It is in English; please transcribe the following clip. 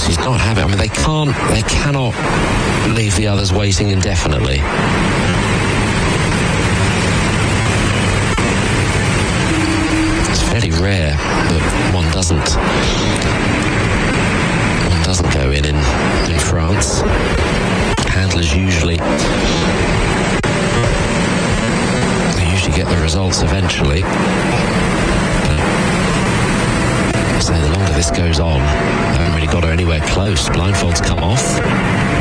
She's not having. I mean, they cannot leave the others waiting indefinitely. It's very rare that one doesn't go in France. Handlers usually get the results eventually. So the longer this goes on, I haven't really got her anywhere close. Blindfolds come off.